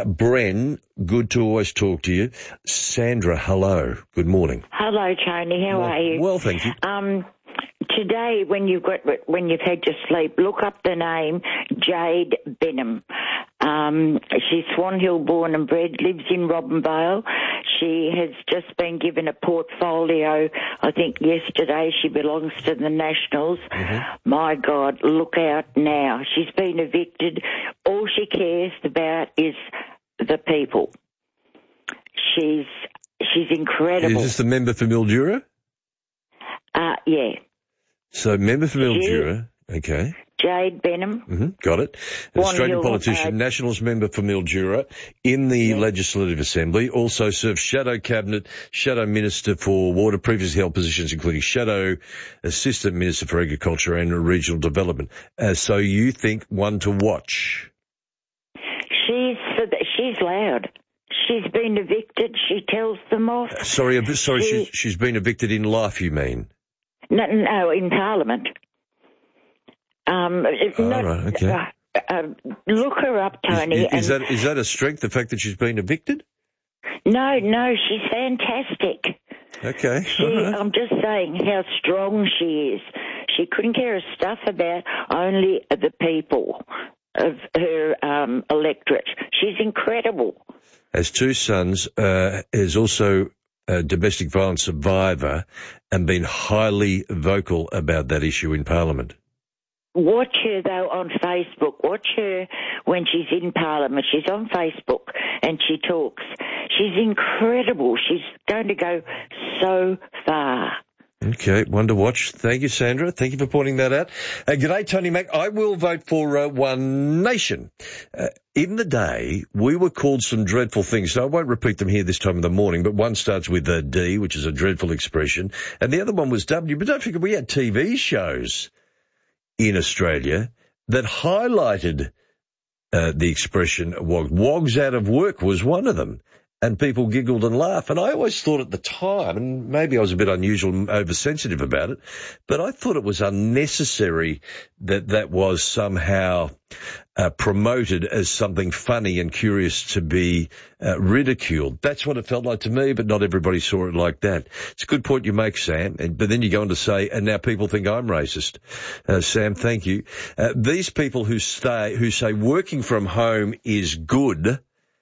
Bren, good to always talk to you. Sandra, hello. Good morning. Hello, Tony. How are you? Well, thank you. Today, when you've had your sleep, look up the name Jade Benham. She's Swan Hill born and bred, lives in Robinvale. She has just been given a portfolio. I think yesterday she belongs to the Nationals. Mm-hmm. My God, look out now. She's been evicted. All she cares about is the people. She's incredible. Is this the member for Mildura? Yeah. So member for Mildura, okay. Jade Benham. Mm-hmm, got it. An Australian politician, Nationals member for Mildura in the Legislative Assembly, also served Shadow Cabinet, Shadow Minister for Water, previously held positions including Shadow Assistant Minister for Agriculture and Regional Development. So you think one to watch? She's loud. She's been evicted. She tells them off. She's been evicted in life, you mean? No, in Parliament. Right, okay. Look her up, Tony. Is that a strength, the fact that she's been evicted? No, she's fantastic. Okay. Right. I'm just saying how strong she is. She couldn't care a stuff about only the people of her electorate. She's incredible. Has two sons, is also a domestic violence survivor and been highly vocal about that issue in Parliament. Watch her, though, on Facebook. Watch her when she's in Parliament. She's on Facebook and she talks. She's incredible. She's going to go so far. Okay, one to watch. Thank you, Sandra. Thank you for pointing that out. G'day, Tony Mack. I will vote for One Nation. In the day, we were called some dreadful things, so I won't repeat them here this time of the morning, but one starts with a D, which is a dreadful expression, and the other one was W. But don't forget, we had TV shows in Australia that highlighted the expression wogs out of work was one of them. And people giggled and laughed. And I always thought at the time, and maybe I was a bit unusual and oversensitive about it, but I thought it was unnecessary that was somehow promoted as something funny and curious to be ridiculed. That's what it felt like to me, but not everybody saw it like that. It's a good point you make, Sam. But then you go on to say, and now people think I'm racist. Sam, thank you. These people who say working from home is good.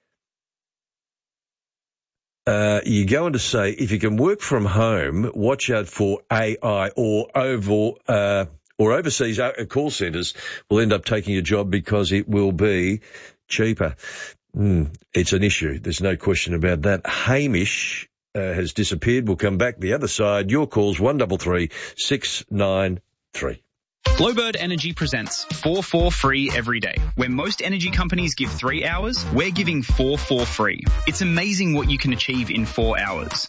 You go on to say, if you can work from home, watch out for AI or overseas call centres will end up taking your job because it will be cheaper. It's an issue. There's no question about that. Hamish has disappeared. We'll come back the other side. Your calls, 133 693. Glowbird Energy presents 4 for free every day. Where most energy companies give 3 hours, we're giving 4 for free. It's amazing what you can achieve in 4 hours.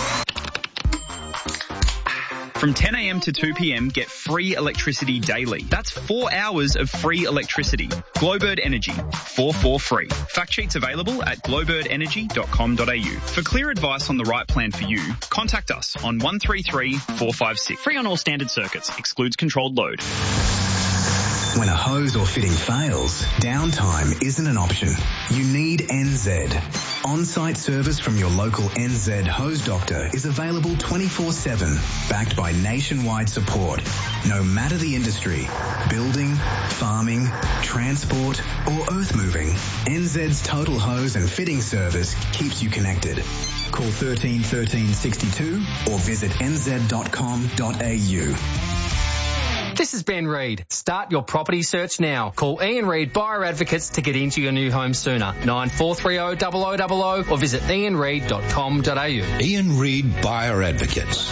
From 10 a.m. to 2 p.m, get free electricity daily. That's 4 hours of free electricity. Glowbird Energy, 4 for free. Fact sheets available at glowbirdenergy.com.au. For clear advice on the right plan for you, contact us on 133 456. Free on all standard circuits. Excludes controlled load. When a hose or fitting fails, downtime isn't an option. You need NZ. On-site service from your local NZ hose doctor is available 24/7, backed by nationwide support. No matter the industry, building, farming, transport or earth moving, NZ's total hose and fitting service keeps you connected. Call 13 13 62 or visit nz.com.au. This is Ben Reid. Start your property search now. Call Ian Reid Buyer Advocates to get into your new home sooner. 9430 0000 or visit ianreid.com.au. Ian Reid Buyer Advocates.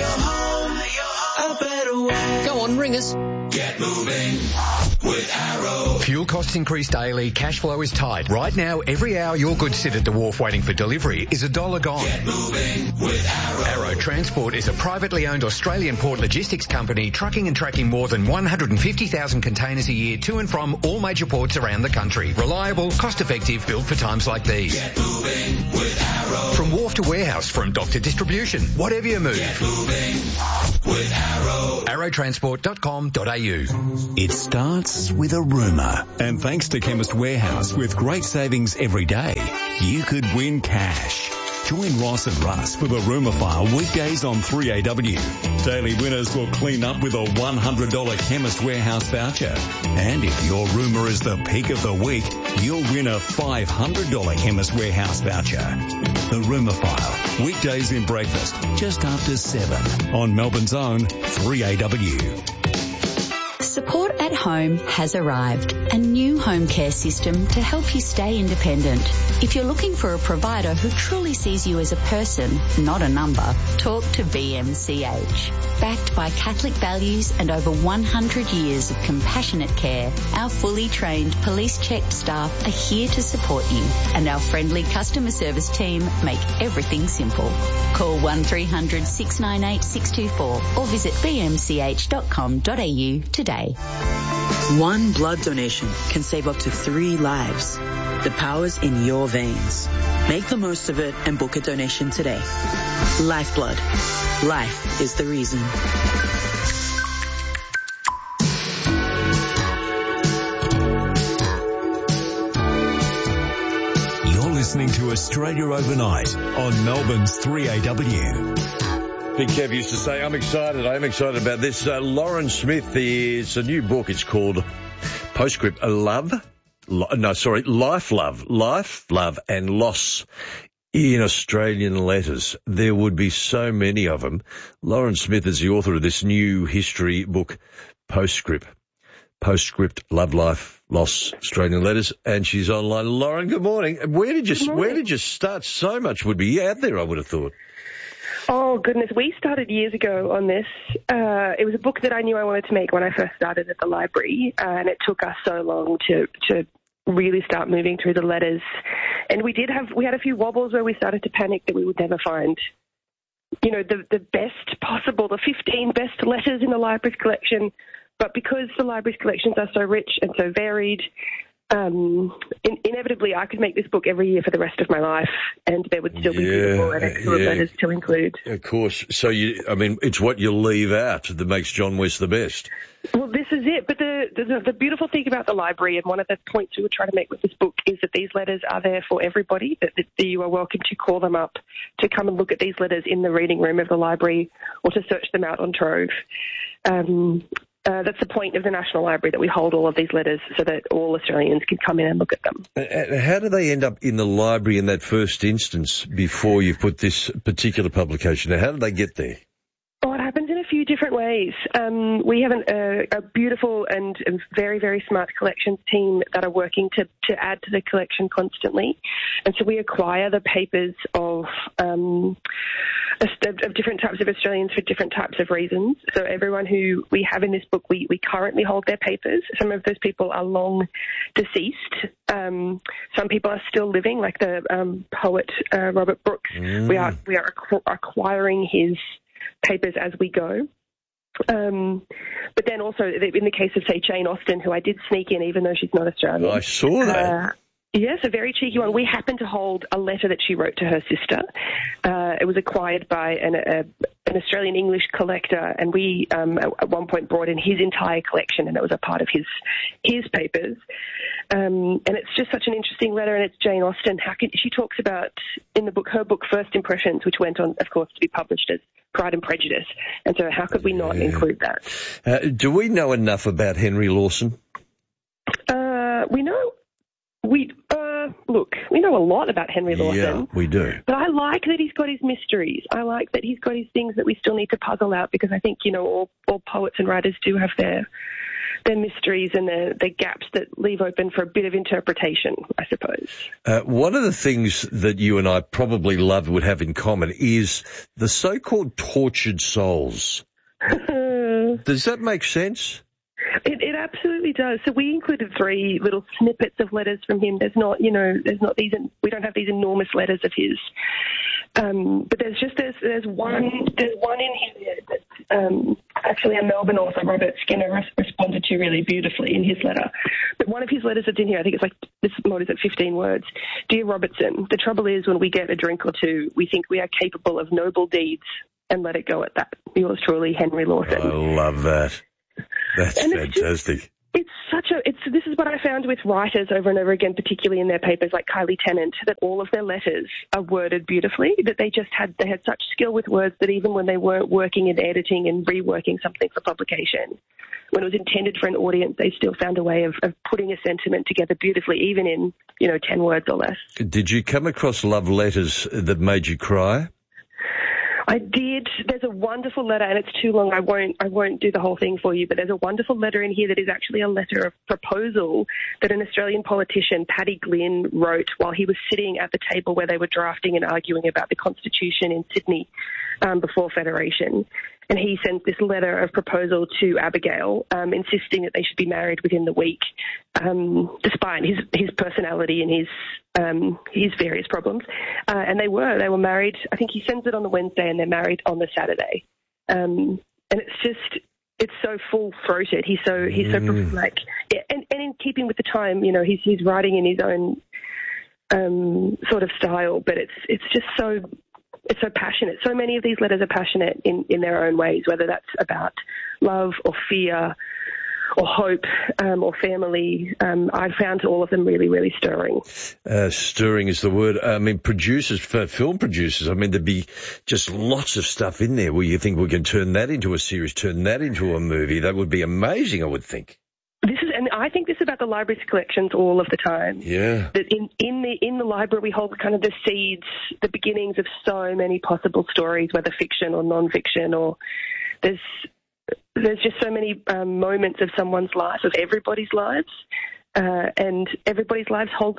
Go on, ring us. Get moving with Arrow. Fuel costs increase daily. Cash flow is tight. Right now, every hour your goods sit at the wharf waiting for delivery is $1 gone. Get moving with Arrow. Arrow Transport is a privately owned Australian port logistics company trucking and tracking more than 150,000 containers a year to and from all major ports around the country. Reliable, cost-effective, built for times like these. Get moving with Arrow. From wharf to warehouse, from dock to distribution, whatever you move. Get moving with Arrow. Arrowtransport.com.au. It starts with a rumour. And thanks to Chemist Warehouse, with great savings every day, you could win cash. Join Ross and Russ for the Rumour File weekdays on 3AW. Daily winners will clean up with a $100 Chemist Warehouse voucher. And if your rumour is the pick of the week, you'll win a $500 Chemist Warehouse voucher. The Rumour File, weekdays in breakfast, just after 7 on Melbourne's own 3AW. Support at Home has arrived, a new home care system to help you stay independent. If you're looking for a provider who truly sees you as a person, not a number, talk to BMCH. Backed by Catholic values and over 100 years of compassionate care, our fully trained police-checked staff are here to support you, and our friendly customer service team make everything simple. Call 1300 698 624 or visit bmch.com.au today. One blood donation can save up to 3 lives. The power's in your veins. Make the most of it and book a donation today. Lifeblood. Life is the reason. You're listening to Australia Overnight on Melbourne's 3AW. Big Kev used to say, I'm excited about this. Lauren Smith is a new book. It's called Postscript, Life, Love and Loss in Australian Letters. There would be so many of them. Lauren Smith is the author of this new history book, Postscript, Love, Life, Loss, Australian Letters, and she's online. Lauren, good morning. Where did you start? So much would be out there, I would have thought. Oh, goodness. We started years ago on this. It was a book that I knew I wanted to make when I first started at the library, and it took us so long to really start moving through the letters. And we had a few wobbles where we started to panic that we would never find, the best possible, the 15 best letters in the library's collection. But because the library's collections are so rich and so varied, inevitably I could make this book every year for the rest of my life, and there would still be beautiful and excellent letters to include. Of course. So it's what you leave out that makes John West the best. Well, this is it. But the beautiful thing about the library, and one of the points we were trying to make with this book, is that these letters are there for everybody, that you are welcome to call them up, to come and look at these letters in the reading room of the library, or to search them out on Trove. That's the point of the National Library, that we hold all of these letters so that all Australians can come in and look at them. How do they end up in the library in that first instance before you've put this particular publication? How do they get there? Oh, it happens in a few different ways. We have a beautiful and very, very smart collections team that are working to add to the collection constantly. And so we acquire the papers of different types of Australians for different types of reasons. So everyone who we have in this book, we currently hold their papers. Some of those people are long deceased. Some people are still living, like the poet Robert Brooks. We are acquiring his papers as we go. But then also, in the case of, say, Jane Austen, who I did sneak in even though she's not Australian. I saw that. Yes, a very cheeky one. We happen to hold a letter that she wrote to her sister. It was acquired by an Australian English collector, and we at one point brought in his entire collection, and it was a part of his papers. And it's just such an interesting letter, and it's Jane Austen. She talks about, in the book, her book First Impressions, which went on, of course, to be published as Pride and Prejudice. And so how could we not include that? Do we know enough about Henry Lawson? We know a lot about Henry Lawson. Yeah, we do. But I like that he's got his mysteries. I like that he's got his things that we still need to puzzle out, because I think, all poets and writers do have their mysteries and the gaps that leave open for a bit of interpretation, I suppose. One of the things that you and I probably would have in common is the so-called tortured souls. Does that make sense? It absolutely does. So we included 3 little snippets of letters from him. There's not we don't have these enormous letters of his. But there's one in here that actually a Melbourne author, Robert Skinner, responded to really beautifully in his letter. But one of his letters that's in here, I think it's like, 15 words. Dear Robertson, the trouble is when we get a drink or two, we think we are capable of noble deeds and let it go at that. Yours truly, Henry Lawson. I love that. That's fantastic. This is what I found with writers over and over again, particularly in their papers like Kylie Tennant, that all of their letters are worded beautifully, that they had such skill with words that even when they weren't working in editing and reworking something for publication, when it was intended for an audience, they still found a way of putting a sentiment together beautifully, even in, 10 words or less. Did you come across love letters that made you cry? I did. There's a wonderful letter, and it's too long. I won't do the whole thing for you, but there's a wonderful letter in here that is actually a letter of proposal that an Australian politician, Paddy Glynn, wrote while he was sitting at the table where they were drafting and arguing about the Constitution in Sydney before Federation. And he sent this letter of proposal to Abigail, insisting that they should be married within the week, despite his personality and his various problems. And they were married. I think he sends it on the Wednesday and they're married on the Saturday. And it's so full-throated. He's so like, and in keeping with the time, he's writing in his own sort of style, but it's just so. It's so passionate. So many of these letters are passionate in their own ways, whether that's about love or fear or hope or family. I found all of them really, really stirring. Stirring is the word. I mean, film producers, there'd be just lots of stuff in there where you think we can turn that into a series, turn that into a movie. That would be amazing, I would think. And I think this about the library's collections all of the time. Yeah. That in the library we hold kind of the seeds, the beginnings of so many possible stories, whether fiction or non-fiction, or there's just so many moments of someone's life, of everybody's lives, and everybody's lives holds.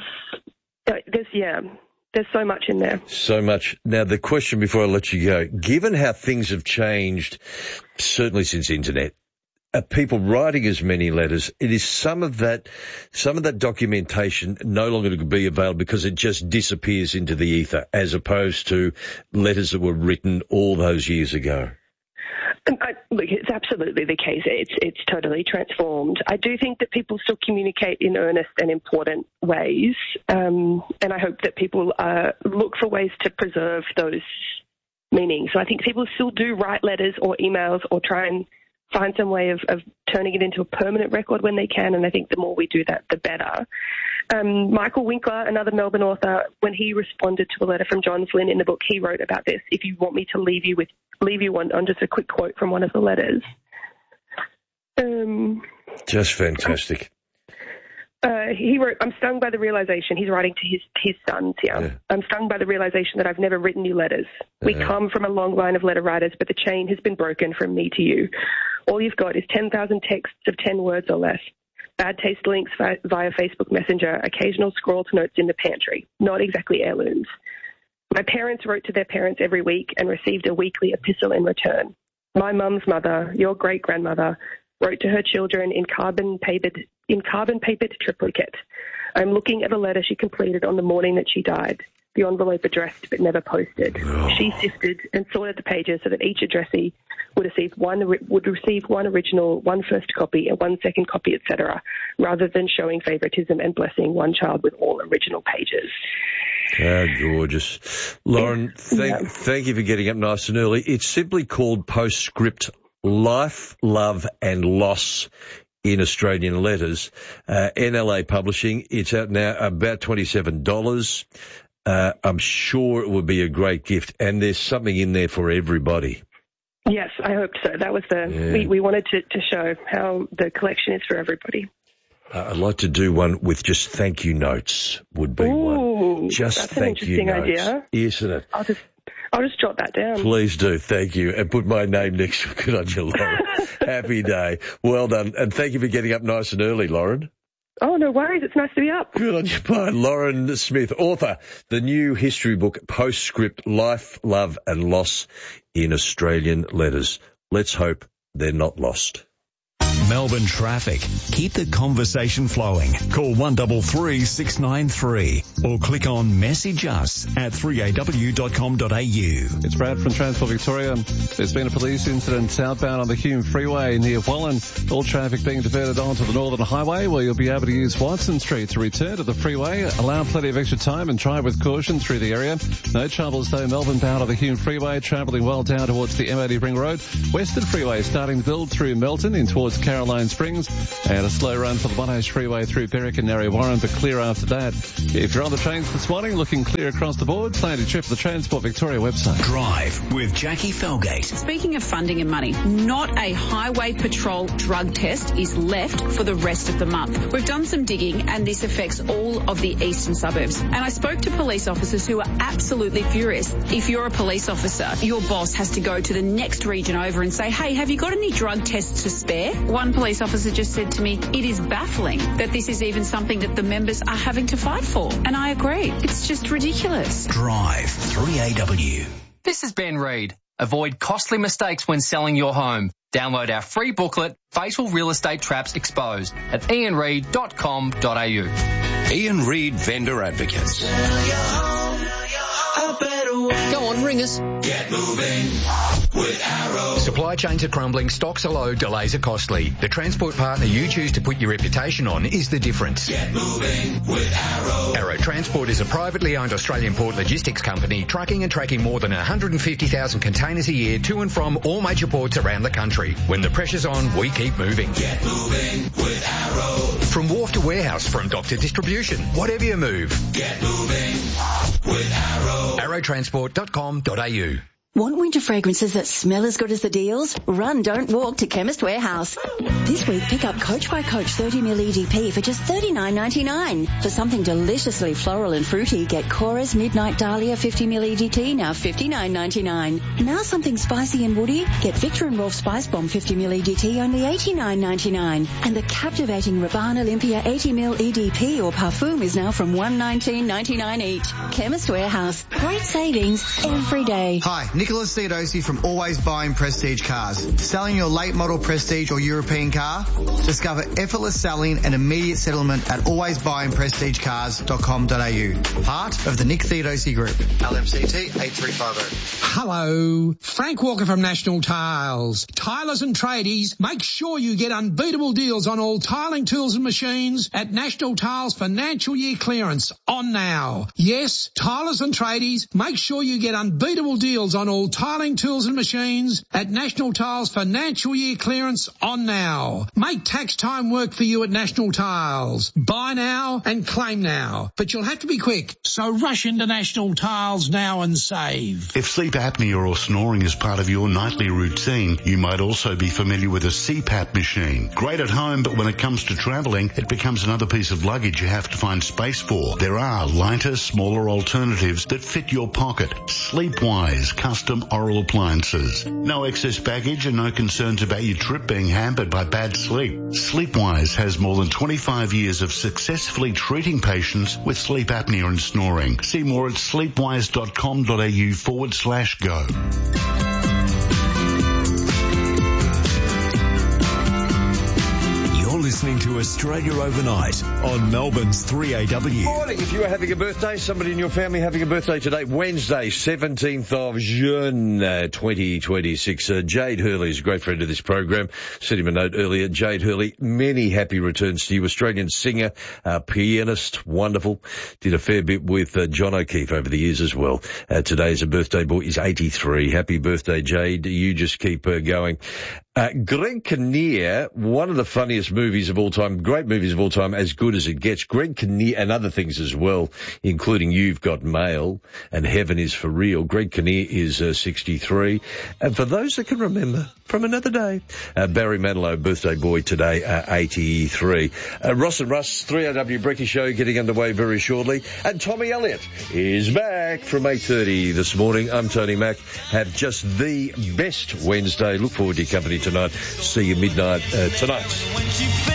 There's so much in there. So much. Now, the question before I let you go, given how things have changed, certainly since internet, people writing as many letters, it is some of that documentation no longer to be available because it just disappears into the ether, as opposed to letters that were written all those years ago. Look, it's absolutely the case. It's totally transformed. I do think that people still communicate in earnest and important ways, and I hope that people look for ways to preserve those meanings. So I think people still do write letters or emails or try and find some way of turning it into a permanent record when they can, and I think the more we do that, the better. Michael Winkler, another Melbourne author, when he responded to a letter from John Flynn in the book, he wrote about this. If you want me to leave you on just a quick quote from one of the letters. Just fantastic. He wrote, I'm stung by the realization, he's writing to his sons here. Yeah. I'm stung by the realization that I've never written you letters. We come from a long line of letter writers, but the chain has been broken from me to you. All you've got is 10,000 texts of 10 words or less. Bad taste links via Facebook Messenger, occasional scrawled notes in the pantry, not exactly heirlooms. My parents wrote to their parents every week and received a weekly epistle in return. My mum's mother, your great-grandmother, wrote to her children in carbon-papered triplicate. I'm looking at a letter she completed on the morning that she died. The envelope addressed but never posted. Oh. She sifted and sorted the pages so that each addressee would receive one original, one first copy, and one second copy, etc., rather than showing favoritism and blessing one child with all original pages. How gorgeous. Lauren, thank you for getting up nice and early. It's simply called Postscript: Life, Love and Loss in Australian Letters. NLA Publishing. It's out now, about $27. I'm sure it would be a great gift, and there's something in there for everybody. Yes, I hope so. That was we wanted to show how the collection is for everybody. I'd like to do one with just thank you notes would be one. Just that's thank an you interesting notes. Idea. Isn't it? I'll just jot that down. Please do. Thank you. And put my name next to it. Good on you, Lauren. Happy day. Well done. And thank you for getting up nice and early, Lauren. Oh, no worries. It's nice to be up. Good on you. Bye. Lauren Smith, author, the new history book, Postscript: Life, Love and Loss in Australian Letters. Let's hope they're not lost. Melbourne traffic. Keep the conversation flowing. Call 133 693 or click on message us at 3aw.com.au. It's Brad from Transport Victoria. There's been a police incident southbound on the Hume Freeway near Wallen. All traffic being diverted onto the Northern Highway, where you'll be able to use Watson Street to return to the freeway. Allow plenty of extra time and drive with caution through the area. No troubles though. Melbourne bound on the Hume Freeway, travelling well down towards the MOD Ring Road. Western Freeway starting to build through Melton in towards North Caroline Springs, and a slow run for the Monash Freeway through Berwick and Narre Warren, but clear after that. If you're on the trains this morning, looking clear across the board, plan your trip to the Transport Victoria website. Drive with Jackie Felgate. Speaking of funding and money, not a highway patrol drug test is left for the rest of the month. We've done some digging and this affects all of the eastern suburbs. And I spoke to police officers who are absolutely furious. If you're a police officer, your boss has to go to the next region over and say, hey, have you got any drug tests to spare? One police officer just said to me, it is baffling that this is even something that the members are having to fight for. And I agree. It's just ridiculous. Drive 3AW. This is Ben Reid. Avoid costly mistakes when selling your home. Download our free booklet, Fatal Real Estate Traps Exposed, at ianreid.com.au. Ian Reid Vendor Advocates. Go on, ring us. Get moving with Arrow. Supply chains are crumbling, stocks are low, delays are costly. The transport partner you choose to put your reputation on is the difference. Get moving with Arrow. Arrow Transport is a privately owned Australian port logistics company trucking and tracking more than 150,000 containers a year to and from all major ports around the country. When the pressure's on, we keep moving. Get moving with Arrow. From wharf to warehouse, from dock to distribution, whatever you move. Get moving with Arrow. arrowtransport.com.au. Want winter fragrances that smell as good as the deals? Run, don't walk to Chemist Warehouse. This week, pick up Coach by Coach 30ml EDP for just $39.99. For something deliciously floral and fruity, get Cora's Midnight Dahlia 50ml EDT, now $59.99. Now something spicy and woody, get Victor and Rolf Spice Bomb 50ml EDT, only $89.99. And the captivating Rabanne Olympia 80ml EDP or Parfum is now from $119.99 each. Chemist Warehouse. Great savings every day. Hi, Nicholas Theodosi from Always Buying Prestige Cars. Selling your late model Prestige or European car? Discover effortless selling and immediate settlement at alwaysbuyingprestigecars.com.au. Part of the Nick Theodosi Group. LMCT 8350. Hello, Frank Walker from National Tiles. Tilers and tradies, make sure you get unbeatable deals on all tiling tools and machines at National Tiles financial year clearance on now. Yes, tilers and tradies, make sure you get unbeatable deals on all tiling tools and machines at National Tiles financial year clearance on now. Make tax time work for you at National Tiles. Buy now and claim now. But you'll have to be quick, so rush into National Tiles now and save. If sleep apnea or snoring is part of your nightly routine, you might also be familiar with a CPAP machine. Great at home, but when it comes to travelling, it becomes another piece of luggage you have to find space for. There are lighter, smaller alternatives that fit your pocket. Sleepwise custom oral appliances. No excess baggage and no concerns about your trip being hampered by bad sleep. Sleepwise has more than 25 years of successfully treating patients with sleep apnea and snoring. See more at sleepwise.com.au/go. Listening to Australia Overnight on Melbourne's 3AW. Morning. If you are having a birthday, somebody in your family having a birthday today, Wednesday, 17th of June, 2026. Jade Hurley is a great friend of this program. Sent him a note earlier. Jade Hurley, many happy returns to you. Australian singer, pianist, wonderful. Did a fair bit with John O'Keefe over the years as well. Today's a birthday boy. He's 83. Happy birthday, Jade. You just keep going. Greg Kinnear, one of the funniest movies of all time, great movies of all time, as good as it gets. Greg Kinnear and other things as well, including You've Got Mail and Heaven is for Real. Greg Kinnear is 63. And for those that can remember from another day, Barry Manilow, birthday boy today, 83. Ross and Russ, 3AW Brekkie Show getting underway very shortly. And Tommy Elliott is back from 8:30 this morning. I'm Tony Mack. Have just the best Wednesday. Look forward to your company tonight. See you midnight tonight.